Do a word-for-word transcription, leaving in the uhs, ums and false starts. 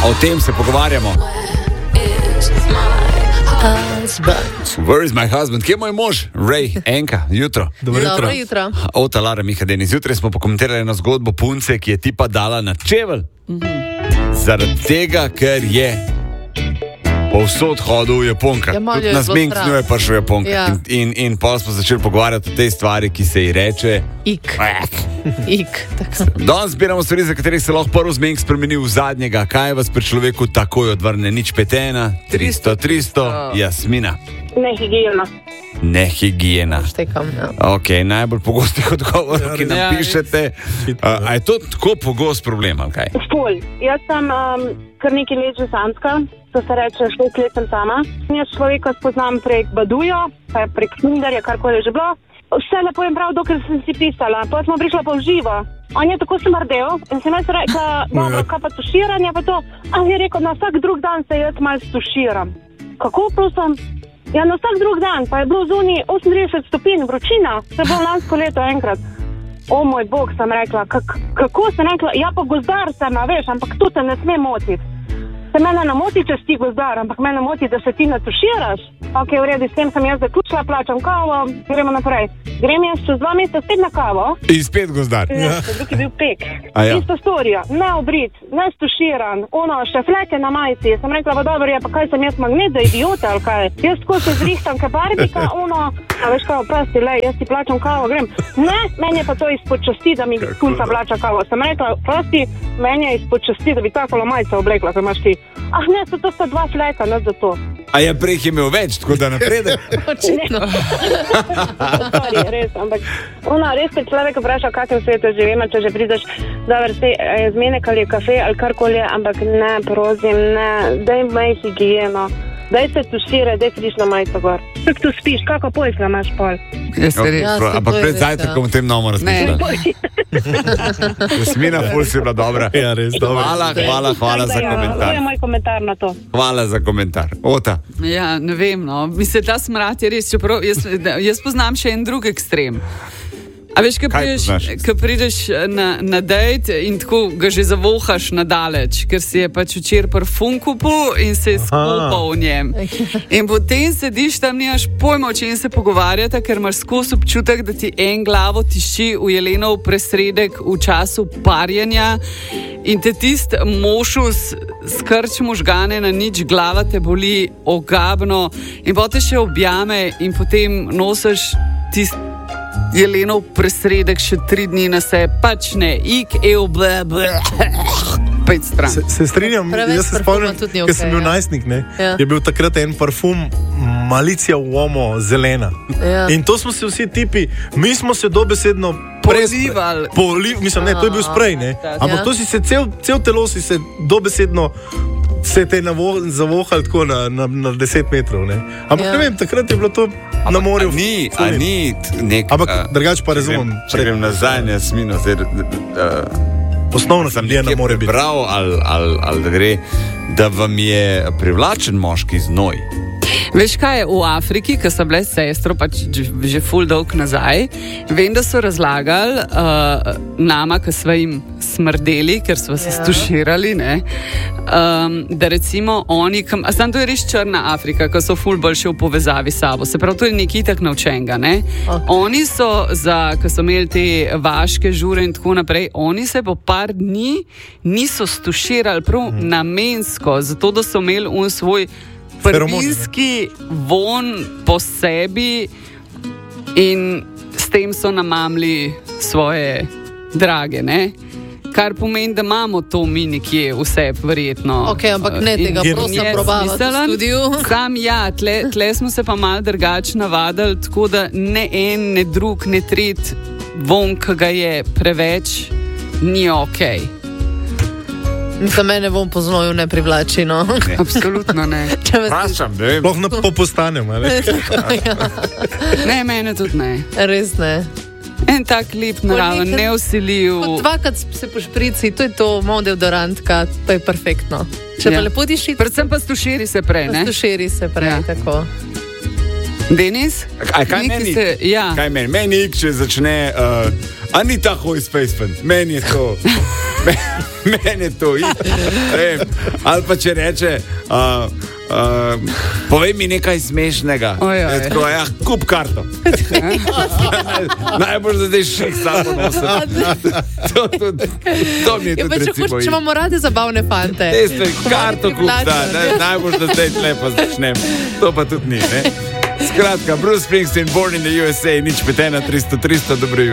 O tem se pogovarjamo. Where is my husband? Kje je moj mož? Ray, Enka, jutro. Dobro jutro. jutro. Ota Lara Mihadeni. Zjutraj smo pokomentirali eno zgodbo punce, ki je tipa dala na čevelj. Mm-hmm. Zaradi tega, ker je povsod hodil v Japonka. Ja, tudi na smink z njo je prišel Japonka. Ja. In, in, in pol smo začeli pogovarjati o tej stvari, ki se ji reče Ik. Ik. Danes zbiramo stvari, za katerih se lahko prvi zmenk spremeni v zadnjega. Kaj vas pri človeku takoj odvrne? Nič petena, tristo, tristo, Jasmina. Nehigiena. Nehigiena. Štekam, ja. Ok, najbolj pogostih odgovorov, ki nam ja, pišete. A, a je to tako pogost problem, ali kaj? Ful. Jaz sem um, kar nekaj let že samska, to se reče, šest let sem sama. Jaz človeka spoznam prek Baduja, pa prek Tinderja, karkoli je že bilo. Vse lepo in prav, dokler sem si pisala. Pa smo prišla pa v živo. On je tako smrdel in sem jaz rekla, dobro, kaj pa tuširanje, pa to. A je rekel, na vsak drug dan se jaz malo stuširam. Kako prosim? Ja, na vsak drug dan, pa je bilo zunaj osemintrideset stopinj vročina, se je bilo lansko leto enkrat. O moj bog, sem rekla, kak, kako sem rekla, ja pa gozdar sem, veš, ampak to te ne sme motiti. Se mene ne moti, če si gozdar, ampak mene moti, da se ti natuširaš. Ok, v redu, s tem sem jaz zaključila, plačam kavo, gremo naprej. Grem jaz čez dva meseca spet na kavo. In spet gozdar. Ja, drug je bil pek. Ja. Ista storija, ne obrit, ne stuširan, ono, še fleke na majici. Sem rekla, pa dobro je, pa kaj sem jaz magnet za idiota, ali kaj? Jaz tako se zrihtam ka barbika, ono, a veš kao, prosti, lej, jaz ti plačam kavo, grem. Ne, meni je pa to izpod časti, da mi kunca plača kavo. Sem rekla, prosti, meni je izpod časti, da bi takolo majico oblekla, ko imaš ti. Ah, ne, so to sta dva fleka, ne za to. A je prej imel več, tako da napredek? Očitno. Sorry, res, ampak ono, res te človek vpraša, v kakem svetu živimo, če že prideš, dobro, se je zmenek ali je kafe ali karkoli, ampak ne, prosim, ne, daj maj higieno, daj se tuširaj, daj friš na majico gor. Tako tu spiš, kako pojsla imaš pol? Okay, ja, ampak pred zajtrkom v tem nomo razmišljam. Jasmina, ful si bila dobra. Ja, res, dobra. Hvala, hvala, hvala za komentar. To je moj komentar na to. Hvala za komentar. Ota. Ja, ne vem, no. Mislim, ta smrad je res, čeprav jaz, jaz poznam še en drug ekstrem. A veš, ko prideš, prideš na, na dejt in tako ga že zavohaš nadaleč, ker si je pač včeraj parfum kupil in se je skupal v njem. In potem sediš tam, nimaš pojma, o čem se pogovarjata, ker imaš skozi občutek, da ti en glavo tiši v jelenov presredek v času parjenja in te tist mošus skrč možgane na nič, glava te boli ogabno in potem še objame in potem nosiš tist jelenov presredek še tri dni na se, pač ne, ik, ev, ble, ble, pet stran. Se, se strinjam, Preveč jaz se spomnim, okay, ker sem bil ja. najstnik, ne, ja. je bil takrat en parfum Malicija Uomo zelena. Ja. In to smo se vsi tipi, mi smo se dobesedno Polivali. Poli, mislim, ne, to je bil sprej, ne, ampak ja. to si se, cel, cel telo si se dobesedno se te zavohali tako na, na, na deset metrov, ne. Ampak ja. ne vem, takrat je bilo to na morju. A ni, a ni nek... Ampak drugače pa razumem. Če grem nazaj, ne smino, zdaj... Uh, Osnovno sem nekje mora biti. Prebral, ali, ali, ali da gre, da vam je privlačen moški znoj. Veš kaj je v Afriki, ko so bile sestro, pač že ful dolg nazaj, vem, da so razlagali uh, nama, ko smo jim smrdeli, ker smo se ja. stuširali, ne, um, da recimo oni, kam, a sam to je res črna Afrika, ko so ful bolj še v povezavi s sabo, se pravi, to je nekaj tak naučenega, ne. Okay. Oni so, za, ko so imeli te vaške žure in tako naprej, oni se po par dni niso stuširali prav hmm. namensko, zato da so imeli un svoj prvinski von po sebi in s tem so namamli svoje drage, ne? Kar pomeni, da imamo to mi nekje vse verjetno. Ok, ampak ne tega prosim probavati v studiu. Sam ja, tle, tle smo se pa malo drugače navadili, tako da ne en, ne drug, ne tret von, ki ga je preveč, ni okej. Okay. Za mene bom po znoju ne privlači, no. Ne. Absolutno ne. Prašam, ne vem. Lahko na popostanem, ali? Ne, mene tudi ne. Res ne. En tak lep naraven, neusiljiv. Dvakrat se pošprici, to je to, malo deodorantka, to je perfektno. Če ja. pa lepo diši... Predvsem pa stuširi se prej, ne? Stuširi se prej, ja. tako. Denis? Kaj, kaj Neki meni? Se, ja. Kaj meni? Meni, če začne uh, Anita Hoj Spacefant, meni je to. Meni je to. Vem, ali pa če reče, uh, uh, povej mi nekaj smešnega. Ojoj. Tako, ja, kup karto. Najbolj za zdaj še samo nosim. To, to, to mi je Ja, tudi pa če, recimo. hoč, če imamo radi zabavne fante. Teste, karto kup, da, Plačano, ne, najbolj da zdaj tlepa začnem. To pa tudi ni, ne? Skratka, Bruce Springsteen, Born in the U S A, nič petena, tristo, tristo, dobro jutro.